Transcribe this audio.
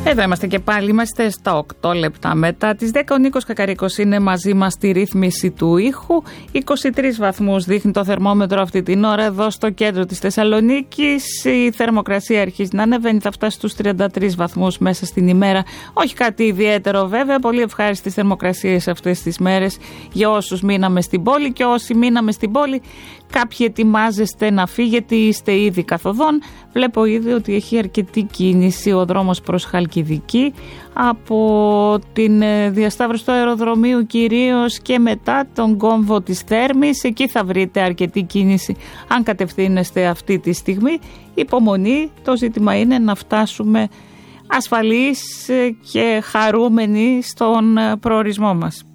Εδώ είμαστε και πάλι, είμαστε στα 8 λεπτά μετά τις 10. Ο Νίκος Κακαρίκος είναι μαζί μας στη ρύθμιση του ήχου. 23 βαθμούς δείχνει το θερμόμετρο αυτή την ώρα εδώ στο κέντρο της Θεσσαλονίκης. Η θερμοκρασία αρχίζει να ανεβαίνει, θα φτάσει στους 33 βαθμούς μέσα στην ημέρα. Όχι κάτι ιδιαίτερο βέβαια, πολύ ευχάριστες θερμοκρασίες αυτές τις μέρες για όσους μείναμε στην πόλη, και όσοι μείναμε στην πόλη κάποιοι ετοιμάζεστε να φύγετε, είστε ήδη καθοδόν. Βλέπω ήδη ότι έχει αρκετή κίνηση ο δρόμος προς Χαλκιδική από την διασταύρωση του αεροδρομίου κυρίως και μετά τον κόμβο της Θέρμης. Εκεί θα βρείτε αρκετή κίνηση αν κατευθύνεστε αυτή τη στιγμή. Υπομονή, το ζήτημα είναι να φτάσουμε ασφαλείς και χαρούμενοι στον προορισμό μας.